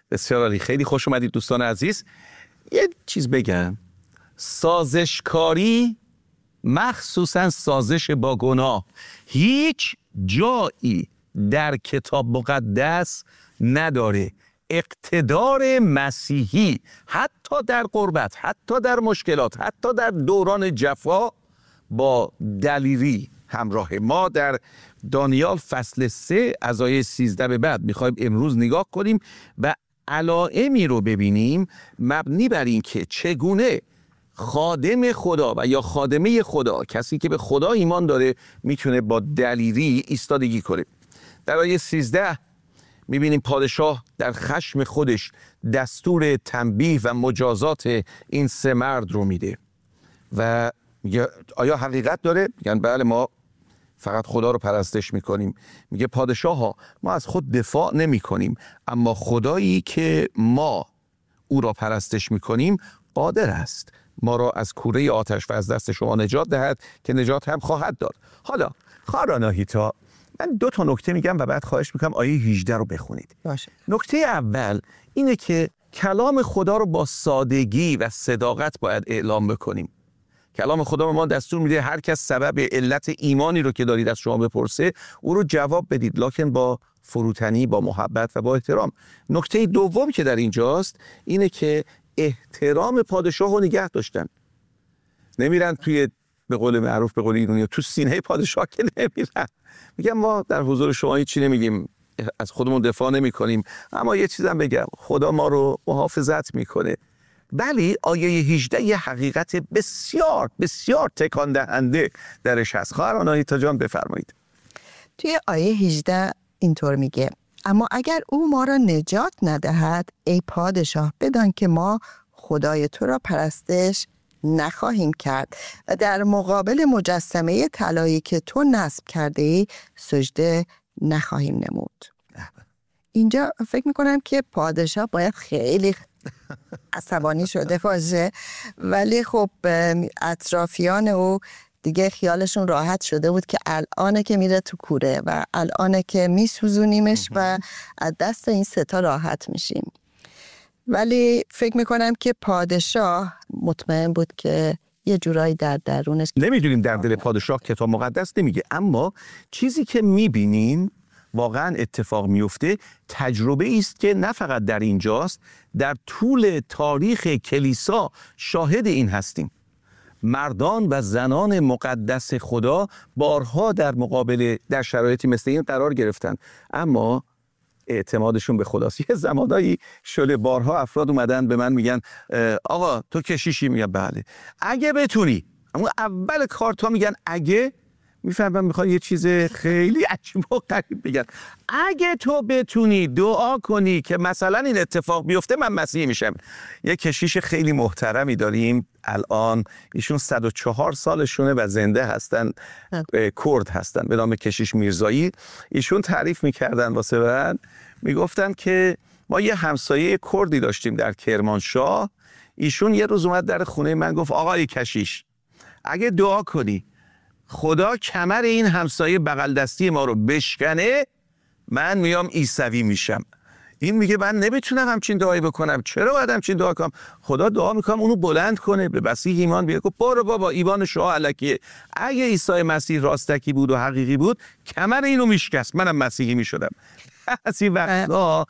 بسیار عالی، خیلی خوش اومدید دوستان عزیز. یه چیز بگم، سازشکاری مخصوصا سازش با گناه هیچ جایی در کتاب مقدس نداره. اقتدار مسیحی حتی در غربت، حتی در مشکلات، حتی در دوران جفا با دلیری همراه. ما در دانیال فصل 3 از آیه 13 به بعد میخوایم امروز نگاه کنیم و علائمی رو ببینیم مبنی بر این که چگونه خادم خدا و یا خادمه خدا، کسی که به خدا ایمان داره، میتونه با دلیری ایستادگی کنه. در آیه 13 میبینیم پادشاه در خشم خودش دستور تنبیه و مجازات این سه مرد رو میده و میگه آیا حقیقت داره؟ میگن بله، ما فقط خدا رو پرستش میکنیم. میگه پادشاه ها، ما از خود دفاع نمی کنیم، اما خدایی که ما او را پرستش میکنیم قادر است ما را از کوره آتش و از دست شما نجات دهد که نجات هم خواهد داد. حالا خواهران آهیتا، من 2 نکته میگم و بعد خواهش میکنم آیه 18 رو بخونید. باشه. نکته اول اینه که کلام خدا رو با سادگی و صداقت باید اعلام بکنیم. کلام خدا به ما دستور میده هر کس سبب علت ایمانی رو که دارید از شما بپرسه او رو جواب بدید، لکن با فروتنی، با محبت و با احترام. نکته دوم که در اینجاست اینه که احترام پادشاه رو نگه داشتن. نمیرن توی، به قول معروف، به قول ایرانی، تو سینه پادشاه که نمیرن. میگم ما در حضور شما هیچی نمیگیم، از خودمون دفاع نمی کنیم، اما یه چیزم بگم، خدا ما رو محافظت میکنه. ولی آیه 18 یه حقیقت بسیار بسیار تکان دهنده درش هست. خواهران آیتا جان بفرمایید. توی آیه 18 اینطور میگه: اما اگر او ما را نجات ندهد ای پادشاه، بدان که ما خدای تو را پرستش نخواهیم کرد و در مقابل مجسمه طلایی که تو نصب کرده ای سجده نخواهیم نمود. اینجا فکر میکنم که پادشاه باید خیلی عصبانی شده باشه، ولی خب اطرافیان او دیگه خیالشون راحت شده بود که الانه که میره تو کوره و الانه که میسوزونیمش و از دست این ستا راحت میشیم. ولی فکر میکنم که پادشاه مطمئن بود که یه جورایی در درونش، نمیدونیم در دل پادشاه کتاب مقدس نمیگه، اما چیزی که میبینیم واقعا اتفاق میفته تجربه است که نه فقط در اینجاست، در طول تاریخ کلیسا شاهد این هستیم. مردان و زنان مقدس خدا بارها در مقابل، در شرایطی مثل این قرار گرفتن، اما اعتمادشون به خداست. یه زمانایی شده بارها افراد اومدن به من میگن آقا تو کشیشی؟ میگم بله. اگه بتونی، اما اول کار تا میگن اگه، میفهمم میخواد یه چیز خیلی عجیب و غریب بگن. اگه تو بتونی دعا کنی که مثلا این اتفاق بیفته من مسیحی میشم. یه کشیش خیلی محترمی داریم الان، ایشون 104 سالشونه و زنده هستن، کرد هستن، به نام کشیش میرزایی. ایشون تعریف میکردن واسه من، میگفتن که ما یه همسایه کردی داشتیم در کرمانشاه. ایشون یه روز اومد در خونه من گفت آقای کشیش، اگه دعا کنی خدا کمر این همسایه بغل دستی ما رو بشکنه، من میام عیسوی میشم. این میگه من نمیتونم همچین دعایی بکنم. چرا باید همچین دعا کنم؟ خدا دعا میکنم اونو بلند کنه، به مسیح ایمان بیاره. برو بابا، ایمان شاه الکیه. اگه عیسی مسیح راستکی بود و حقیقی بود کمر اینو میشکست، منم مسیحی میشدم. از این وقتا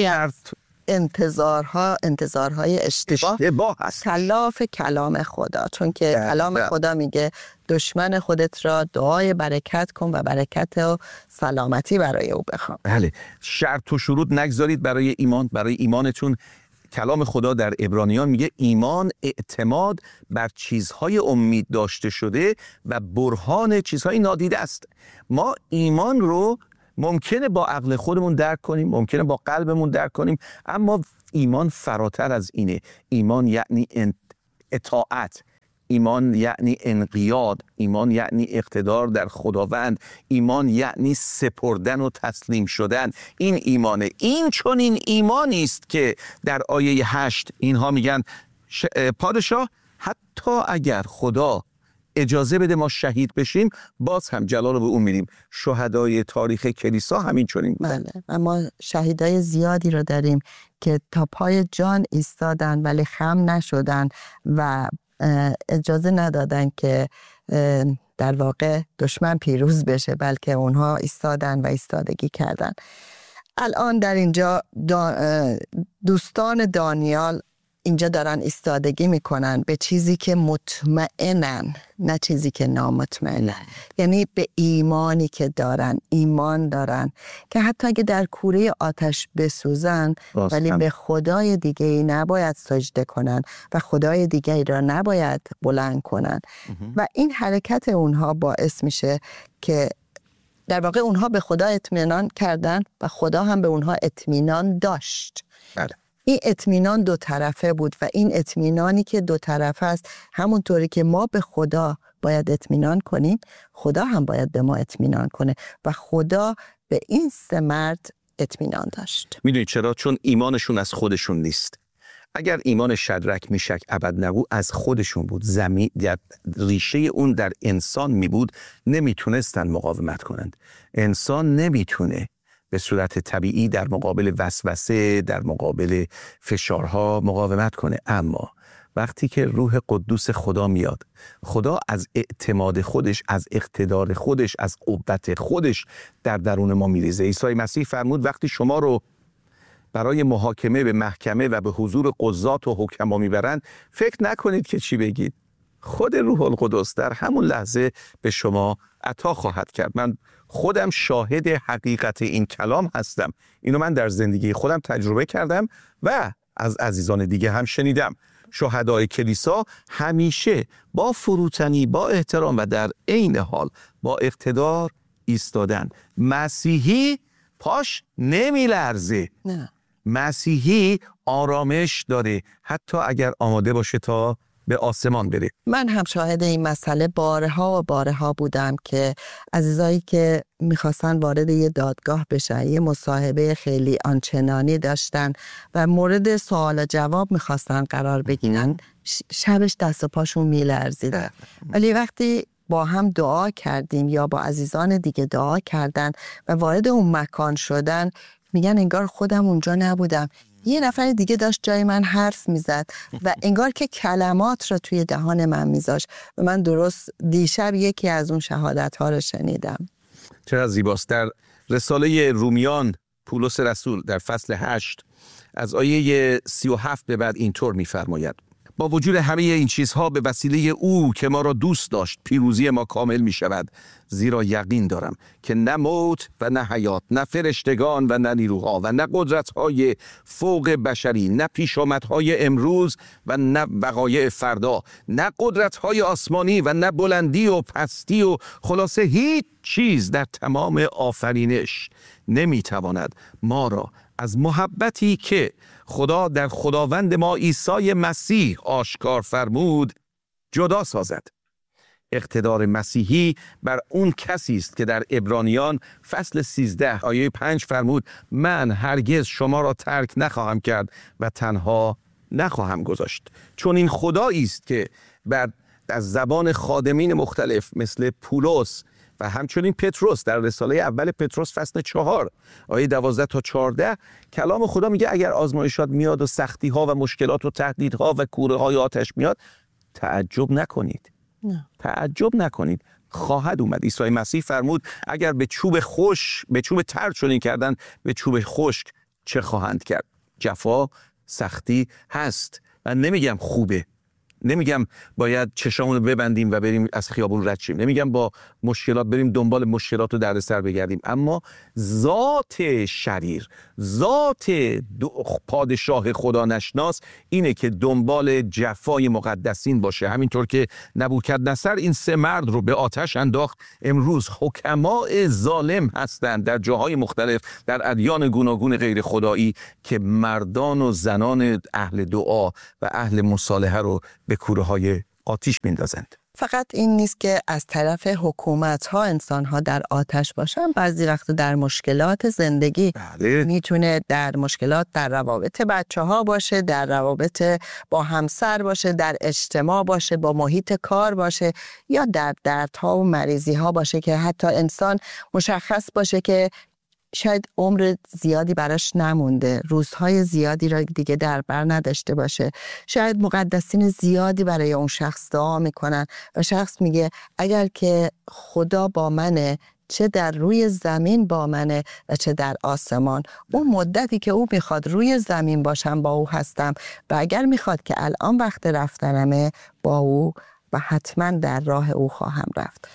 انتظارهای اشتباه هست، خلاف کلام خدا. چون که کلام خدا میگه دشمن خودت را دعای برکت کن و برکت و سلامتی برای او بخوان. بله، شرط و شروط نگذارید برای ایمان، برای ایمانتون. کلام خدا در عبرانیان میگه ایمان اعتماد بر چیزهای امید داشته شده و برهان چیزهای نادیده است. ما ایمان رو ممکنه با عقل خودمون درک کنیم، ممکنه با قلبمون درک کنیم، اما ایمان فراتر از اینه. ایمان یعنی اطاعت، ایمان یعنی انقیاد، ایمان یعنی اقتدار در خداوند، ایمان یعنی سپردن و تسلیم شدن. این ایمانه. این چون این ایمانی است که در آیه 8 اینها میگن پادشاه حتی اگر خدا اجازه بده ما شهید بشیم، باز هم جلال رو به اون میدیم. شهدای تاریخ کلیسا همین چنین بودن. بله، اما شهیدای زیادی رو داریم که تا پای جان ایستادن ولی خم نشدن و اجازه ندادن که در واقع دشمن پیروز بشه، بلکه اونها ایستادن و ایستادگی کردن. الان در اینجا دوستان دانیال اینجا دارن ایستادگی میکنن به چیزی که مطمئنن، نه چیزی که نامطمئنن. یعنی به ایمانی که دارن، ایمان دارن که حتی اگه در کوره آتش بسوزن ولی به خدای دیگه ای نباید سجده کنن و خدای دیگه ای را نباید بلند کنن. و این حرکت اونها باعث میشه که در واقع اونها به خدا اطمینان کردن و خدا هم به اونها اطمینان داشت. بله. این اطمینان دو طرفه بود و این اطمینانی که دو طرفه است، همونطوری که ما به خدا باید اطمینان کنیم، خدا هم باید به ما اطمینان کنه و خدا به این سه مرد اطمینان داشت. میدونید چرا؟ چون ایمانشون از خودشون نیست. اگر ایمان شدرک میشک ابدنگو از خودشون بود، ریشه اون در انسان می بود، نمیتونستن مقاومت کنند. انسان نمیتونه به صورت طبیعی در مقابل وسوسه، در مقابل فشارها مقاومت کنه. اما وقتی که روح قدوس خدا میاد، خدا از اعتماد خودش، از اقتدار خودش، از قوت خودش در درون ما میریزه. عیسی مسیح فرمود وقتی شما رو برای محاکمه به محکمه و به حضور قضات و حکما میبرند، فکر نکنید که چی بگید. خود روح القدس در همون لحظه به شما عطا خواهد کرد. من خودم شاهد حقیقت این کلام هستم. اینو من در زندگی خودم تجربه کردم و از عزیزان دیگه هم شنیدم. شهدای کلیسا همیشه با فروتنی، با احترام و در عین حال با اقتدار ایستادن. مسیحی پاش نمیلرزه. نه. مسیحی آرامش داره حتی اگر آماده باشه تا به آسمان بره. من هم شاهد این مسئله بارها و بارها بودم که عزیزایی که میخواستن وارد یه دادگاه بشن، یه مصاحبه خیلی آنچنانی داشتن و مورد سوال جواب میخواستن قرار بگیرن، شبش دست و پاشون میلرزید. ولی وقتی با هم دعا کردیم یا با عزیزان دیگه دعا کردن و وارد اون مکان شدن، میگن انگار خودم اونجا نبودم، یه نفر دیگه داشت جای من حرف میزد و انگار که کلمات رو توی دهان من میذاشت و من درست دیشب یکی از اون شهادت ها رو شنیدم. چرا زیباست. در رساله رومیان پولس رسول در فصل 8 از آیه 37 به بعد اینطور میفرماید: با وجود همه این چیزها به وسیله او که ما را دوست داشت پیروزی ما کامل می شود، زیرا یقین دارم که نه موت و نه حیات، نه فرشتگان و نه نیروها و نه قدرت‌های فوق بشری، نه پیشامدهای امروز و نه وقایع فردا، نه قدرت‌های آسمانی و نه بلندی و پستی و خلاصه هیچ چیز در تمام آفرینش نمی‌تواند ما را از محبتی که خدا در خداوند ما عیسی مسیح آشکار فرمود جدا سازد. اقتدار مسیحی بر اون کسی است که در عبرانیان فصل 13 آیه 5 فرمود: من هرگز شما را ترک نخواهم کرد و تنها نخواهم گذاشت. چون این خدایی است که از زبان خادمین مختلف مثل پولس و همچنین پتروس در رساله اول پتروس فصل 4 آیه 12 تا 14 کلام خدا میگه اگر آزمایشات میاد و سختی ها و مشکلات و تهدیدها و کوره های آتش میاد، تعجب نکنید. نه. تعجب نکنید، خواهد اومد. عیسی مسیح فرمود اگر به چوب تر چنین کردن، به چوب خشک چه خواهند کرد؟ جفا، سختی هست. من نمیگم خوبه، نمیگم باید چشامون رو ببندیم و بریم از خیابون رد شیم، نمیگم با مشکلات بریم دنبال مشکلات و دردسر بگردیم، اما ذات شریر، ذات پادشاه خدا نشناس اینه که دنبال جفای مقدسین باشه. همینطور که نبوکدنصر این 3 مرد رو به آتش انداخت، امروز حکماء ظالم هستند در جاهای مختلف در ادیان گوناگون غیر خدایی که مردان و زنان اهل دعا و اهل مصالحه رو به کوره های آتش میندازند. فقط این نیست که از طرف حکومت ها انسان ها در آتش باشن، بعضی وقت در مشکلات زندگی میتونه در مشکلات در روابط بچه ها باشه، در روابط با همسر باشه، در اجتماع باشه، با محیط کار باشه، یا در دردها و مریضی ها باشه که حتی انسان مشخص باشه که شاید عمر زیادی براش نمونده، روزهای زیادی را دیگه در بر نداشته باشه. شاید مقدسین زیادی برای اون شخص دعا میکنن و شخص میگه اگر که خدا با منه، چه در روی زمین با منه و چه در آسمان. اون مدتی که او میخواد روی زمین باشم با او هستم و اگر میخواد که الان وقت رفتنمه با او و حتما در راه او خواهم رفت.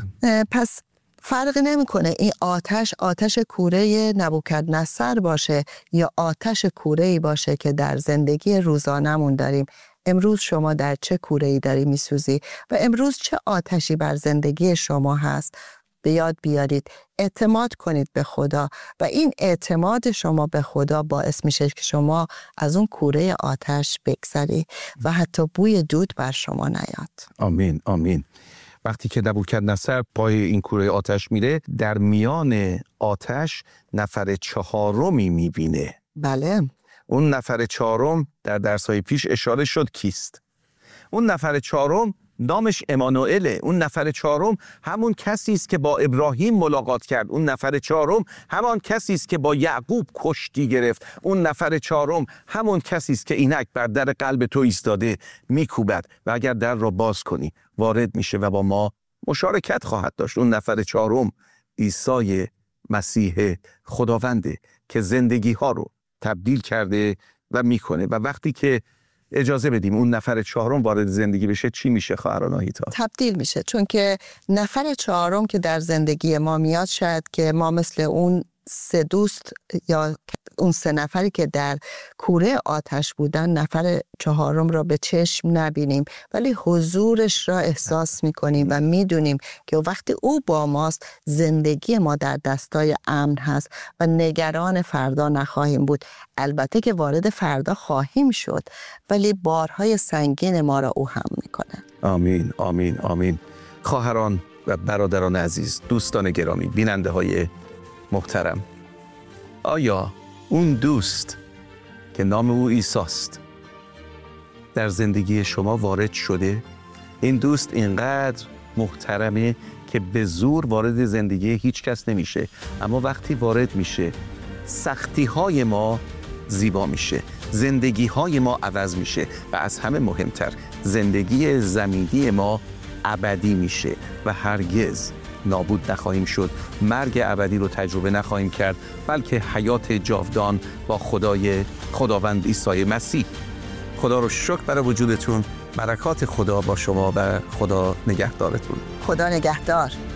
پس فرق نمیکنه این آتش کوره نبوکدنصر باشه یا آتش کوره‌ای باشه که در زندگی روزانمون داریم. امروز شما در چه کوره‌ای داری میسوزی و امروز چه آتشی بر زندگی شما هست؟ به یاد بیارید، اعتماد کنید به خدا و این اعتماد شما به خدا باعث میشه که شما از اون کوره آتش بگذری و حتی بوی دود بر شما نیاد. آمین آمین. وقتی که نبوکدنصر پای این کوره آتش میره، در میان آتش نفر چهارمی میبینه. بله. اون نفر چهارم در درس‌های پیش اشاره شد کیست؟ اون نفر چهارم نامش امانوئله. اون نفر چهارم همون کسی است که با ابراهیم ملاقات کرد. اون نفر چهارم همان کسی است که با یعقوب کشتی گرفت. اون نفر چهارم همون کسی است که اینک بر در قلب تو ایستاده میکوبد و اگر در را باز کنی وارد میشه و با ما مشارکت خواهد داشت. اون نفر چهارم عیسی مسیح خداونده که زندگی ها رو تبدیل کرده و میکنه و وقتی که اجازه بدیم اون نفر چهارم وارد زندگی بشه چی میشه خواهران آهیتا؟ تبدیل میشه، چون که نفر چهارم که در زندگی ما میاد شاید که ما مثل اون 3 دوست یا اون 3 نفری که در کوره آتش بودن نفر چهارم را به چشم نبینیم ولی حضورش را احساس میکنیم و میدونیم که وقتی او با ماست زندگی ما در دستای امن هست و نگران فردا نخواهیم بود. البته که وارد فردا خواهیم شد ولی بارهای سنگین ما را او هم میکنه. آمین آمین آمین. خواهران و برادران عزیز، دوستان گرامی، بیننده های محترم، آیا اون دوست که نام او عیسی است در زندگی شما وارد شده؟ این دوست اینقدر محترمه که به زور وارد زندگی هیچ کس نمیشه، اما وقتی وارد میشه سختی های ما زیبا میشه، زندگی های ما عوض میشه و از همه مهمتر زندگی زمینی ما ابدی میشه و هرگز نابود نخواهیم شد، مرگ ابدی رو تجربه نخواهیم کرد، بلکه حیات جاودان با خداوند عیسی مسیح. خدا رو شکر برای وجودتون، برکات خدا با شما و خدا نگهدارتون. خدا نگهدار.